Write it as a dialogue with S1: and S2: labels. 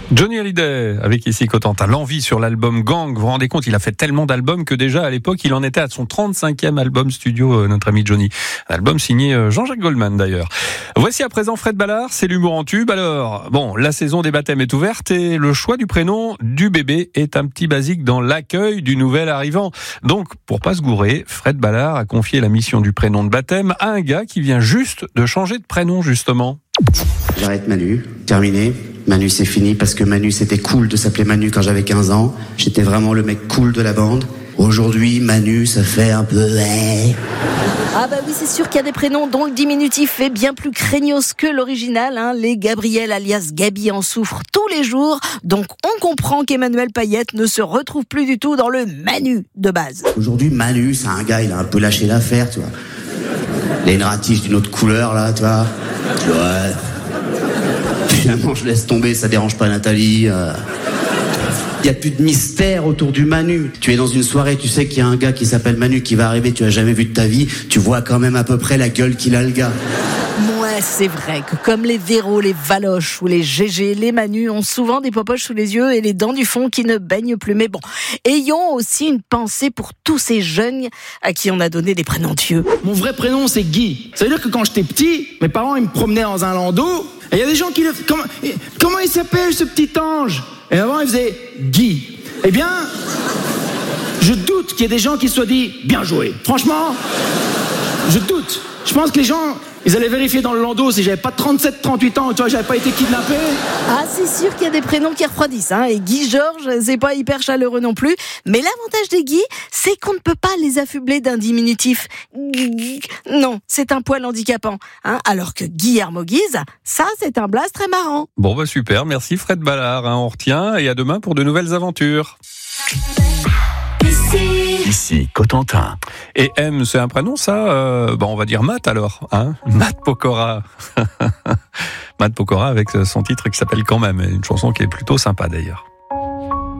S1: Johnny Hallyday, avec ici Cotentin, l'envie sur l'album Gang. Vous vous rendez compte, il a fait tellement d'albums que déjà à l'époque, il en était à son 35e album studio, notre ami Johnny. Un album signé Jean-Jacques Goldman d'ailleurs. Voici à présent Fred Ballard, c'est l'humour en tube. Alors, bon, la saison des baptêmes est ouverte et le choix du prénom du bébé est un petit basique dans l'accueil du nouvel arrivant. Donc, pour pas se gourer, Fred Ballard a confié la mission du prénom de baptême à un gars qui vient juste de changer de prénom justement.
S2: J'arrête Manu, terminé. Manu c'est fini parce que Manu c'était cool de s'appeler Manu quand j'avais 15 ans. J'étais vraiment le mec cool de la bande. Aujourd'hui Manu ça fait un peu...
S3: Ah bah oui, c'est sûr qu'il y a des prénoms dont le diminutif est bien plus craignos que l'original. Les Gabriel alias Gabi en souffrent tous les jours. Donc on comprend qu'Emmanuel Payette ne se retrouve plus du tout dans le Manu de base.
S2: Aujourd'hui Manu c'est un gars, il a un peu lâché l'affaire, tu vois. Il a une ratiche d'une autre couleur là, tu vois. Ouais. Finalement je laisse tomber, ça dérange pas Nathalie. Il n'y a plus de mystère autour du Manu. Tu es dans une soirée, tu sais qu'il y a un gars qui s'appelle Manu qui va arriver, tu l'as jamais vu de ta vie, tu vois quand même à peu près la gueule qu'il a le gars.
S3: Ouais, c'est vrai que comme les Véros, les Valoches ou les GG, les Manu ont souvent des popoches sous les yeux et les dents du fond qui ne baignent plus. Mais bon, ayons aussi une pensée pour tous ces jeunes à qui on a donné des prénoms Dieu.
S4: Mon vrai prénom c'est Guy. Ça veut dire que quand j'étais petit, mes parents ils me promenaient dans un landau et il y a des gens qui le... Comment il s'appelle ce petit ange? Et avant il faisait Guy. Eh bien, je doute qu'il y ait des gens qui se soient dit bien joué. Franchement, je doute. Je pense que les gens, ils allaient vérifier dans le landau si j'avais pas 37, 38 ans, tu vois, j'avais pas été kidnappé.
S3: Ah, c'est sûr qu'il y a des prénoms qui refroidissent, Et Guy Georges, c'est pas hyper chaleureux non plus. Mais l'avantage des Guy, c'est qu'on ne peut pas les affubler d'un diminutif. Non, c'est un poil handicapant. Alors que Guillermo Guise, ça, c'est un blaze très marrant.
S1: Bon bah super, merci Fred Ballard, on retient et à demain pour de nouvelles aventures.
S5: Ici, Cotentin.
S1: Et M, c'est un prénom, ça on va dire Matt alors, Matt Pokora. Matt Pokora avec son titre qui s'appelle Quand même, une chanson qui est plutôt sympa d'ailleurs.